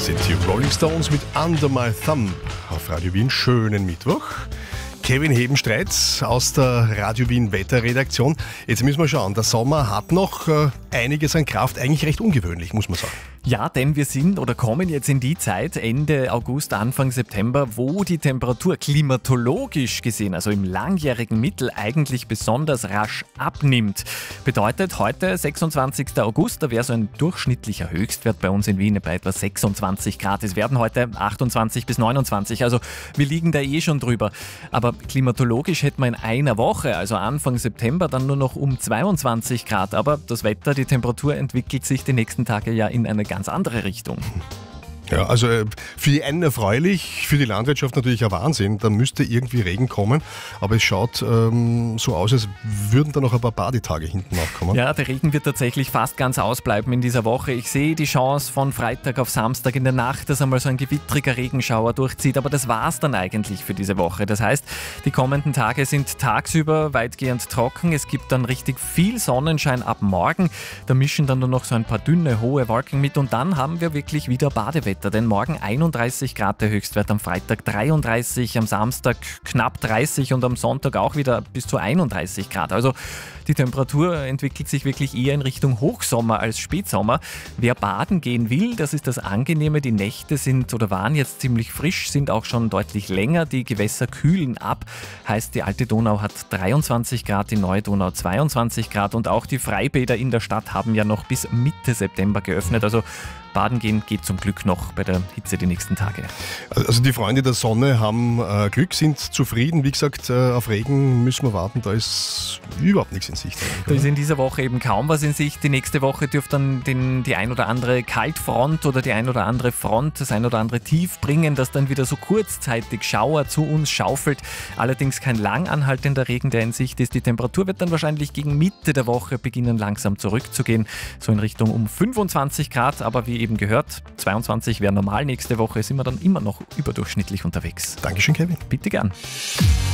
sind die Rolling Stones mit Under My Thumb auf Radio Wien. Schönen Mittwoch. Kevin Hebenstreit aus der Radio Wien Wetterredaktion. Jetzt müssen wir schauen, der Sommer hat noch einiges an Kraft, eigentlich recht ungewöhnlich, muss man sagen. Ja, denn wir sind oder kommen jetzt in die Zeit, Ende August, Anfang September, wo die Temperatur klimatologisch gesehen, also im langjährigen Mittel, eigentlich besonders rasch abnimmt. Bedeutet, heute, 26. August, da wäre so ein durchschnittlicher Höchstwert bei uns in Wien bei etwa 26 Grad. Es werden heute 28 bis 29, also wir liegen da schon drüber. Aber klimatologisch hätten wir in einer Woche, also Anfang September, dann nur noch um 22 Grad. Aber das Wetter, die Temperatur entwickelt sich die nächsten Tage ja in eine ganz andere Richtung. Ja, also für die einen erfreulich, für die Landwirtschaft natürlich ein Wahnsinn. Da müsste irgendwie Regen kommen, aber es schaut so aus, als würden da noch ein paar Badetage hinten nachkommen. Ja, der Regen wird tatsächlich fast ganz ausbleiben in dieser Woche. Ich sehe die Chance von Freitag auf Samstag in der Nacht, dass einmal so ein gewittriger Regenschauer durchzieht, aber das war's dann eigentlich für diese Woche. Das heißt, die kommenden Tage sind tagsüber weitgehend trocken. Es gibt dann richtig viel Sonnenschein ab morgen. Da mischen dann nur noch so ein paar dünne, hohe Wolken mit und dann haben wir wirklich wieder Badewetter. Denn morgen 31 Grad der Höchstwert, am Freitag 33, am Samstag knapp 30 und am Sonntag auch wieder bis zu 31 Grad. Also die Temperatur entwickelt sich wirklich eher in Richtung Hochsommer als Spätsommer. Wer baden gehen will, das ist das Angenehme. Die Nächte sind oder waren jetzt ziemlich frisch, sind auch schon deutlich länger. Die Gewässer kühlen ab. Heißt, die Alte Donau hat 23 Grad, die Neue Donau 22 Grad und auch die Freibäder in der Stadt haben ja noch bis Mitte September geöffnet. Also baden gehen geht zum Glück noch bei der Hitze die nächsten Tage. Also die Freunde der Sonne haben Glück, sind zufrieden. Wie gesagt, auf Regen müssen wir warten, da ist überhaupt nichts in Sicht. Da ist in dieser Woche eben kaum was in Sicht. Die nächste Woche dürfte dann die ein oder andere Kaltfront oder die ein oder andere Front, das ein oder andere Tief bringen, das dann wieder so kurzzeitig Schauer zu uns schaufelt. Allerdings kein lang anhaltender Regen, der in Sicht ist. Die Temperatur wird dann wahrscheinlich gegen Mitte der Woche beginnen langsam zurückzugehen, so in Richtung um 25 Grad, aber wie eben gehört, 22 wäre normal. Nächste Woche sind wir dann immer noch überdurchschnittlich unterwegs. Dankeschön, Kevin. Bitte gern.